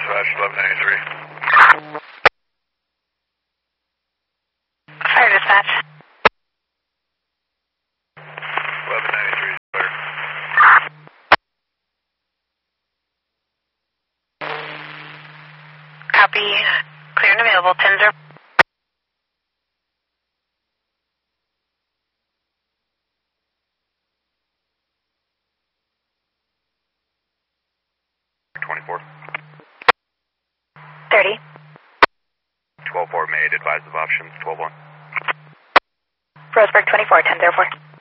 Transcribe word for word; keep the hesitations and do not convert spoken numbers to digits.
dispatch, eleven ninety-three. Fire dispatch. eleven ninety-three, clear. Copy. Clear and available, ten zero. twenty-four. thirty. twelve four made, advise of options, twelve one. Roseburg twenty-four, ten zero four.